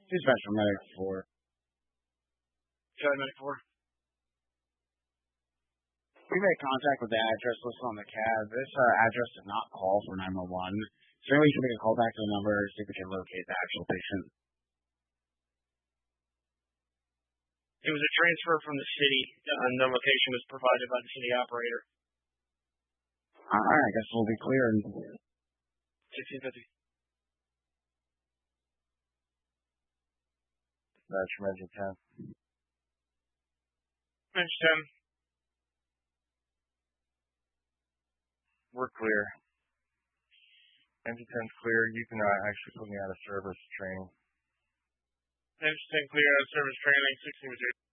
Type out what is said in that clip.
Dispatch from Medic 4. Medic 4. We made contact with the address listed on the cab. This address did not call for 911. So maybe we can make a call back to the number, see if we can locate the actual patient. It was a transfer from the city, and the location was provided by the city operator. All right, I guess we'll be clear. 1650. That's from engine 10. Engine 10. We're clear. Engine 10's clear. You can actually put me out of service training. Engine 10 clear out of service training, 1650.